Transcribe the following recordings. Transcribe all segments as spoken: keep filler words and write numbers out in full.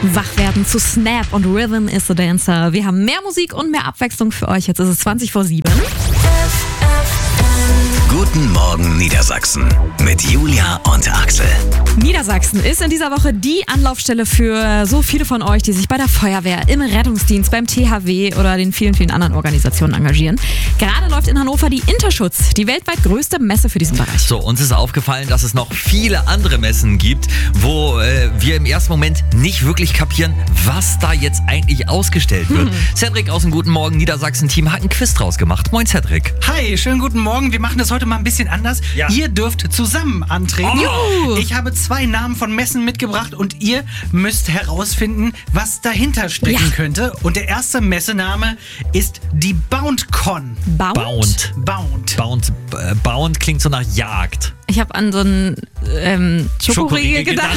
Wach werden zu Snap und Rhythm is the Dancer. Wir haben mehr Musik und mehr Abwechslung für euch. Jetzt ist es zwanzig vor sieben. Guten Morgen Niedersachsen mit Julia und Axel. Niedersachsen ist in dieser Woche die Anlaufstelle für so viele von euch, die sich bei der Feuerwehr, im Rettungsdienst, beim T H W oder den vielen, vielen anderen Organisationen engagieren. Gerade läuft in Hannover die Interschutz, die weltweit größte Messe für diesen Bereich. So, uns ist aufgefallen, dass es noch viele andere Messen gibt, wo äh, wir im ersten Moment nicht wirklich kapieren, was da jetzt eigentlich ausgestellt wird. Hm. Cedric aus dem Guten Morgen Niedersachsen-Team hat ein Quiz draus gemacht. Moin Cedric. Hi, schönen guten Morgen. Wir machen das heute mal ein bisschen anders. Ja. Ihr dürft zusammen antreten. Oh. Ich habe zwei Namen von Messen mitgebracht und ihr müsst herausfinden, was dahinter stecken Ja. könnte. Und der erste Messename ist die BoundCon. Bound? Bound. Bound. Bound, äh, Bound klingt so nach Jagd. Ich habe an so einen ähm, Schokoriegel gedacht.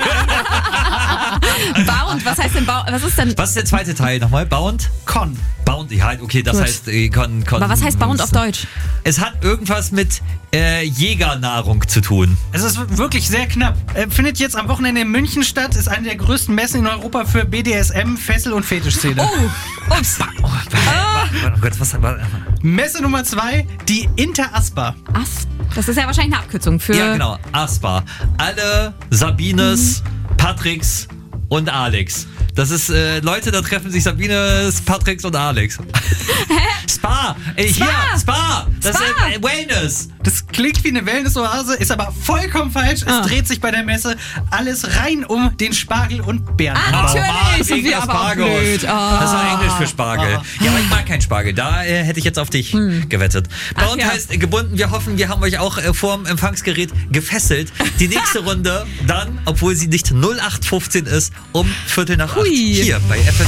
Bound, was heißt denn Bound? Was ist denn? Was ist der zweite Teil nochmal? Bound? Con. Bound, ja, okay, das Gut. heißt äh, kon, kon, Aber was heißt Bound auf Deutsch? Es hat irgendwas mit äh, Jägernahrung zu tun. Es ist wirklich sehr knapp. Äh, findet jetzt am Wochenende in München statt. Ist eine der größten Messen in Europa für B D S M, Fessel- und Fetischszene. Oh, ups. Oh, oh Gott, was, was, Messe Nummer zwei, die Interaspa. Ass. Das ist ja wahrscheinlich eine Abkürzung für... ja, genau, Aspa. Alle Sabines, Patricks und Alex. Das ist, äh, Leute, da treffen sich Sabines, Patricks und Alex. Spa! Äh, Spa! Hier, Spa! Das Spa! ist äh, Wellness! Das klingt wie eine Wellness-Oase, ist aber vollkommen falsch. Es Ah. dreht sich bei der Messe alles rein um den Spargel- und Bärenanbau. Ah, natürlich. Sind wegen wir aber auch Aspargus. blöd. Ah. Das war Englisch für Spargel. Ja, aber ich mag keinen Spargel. Da äh, hätte ich jetzt auf dich gewettet. Bei Ach uns ja. heißt äh, gebunden, wir hoffen, wir haben euch auch äh, vorm Empfangsgerät gefesselt. Die nächste Runde dann, obwohl sie nicht null acht fünfzehn ist, um Viertel nach acht. Hui. Hier bei F M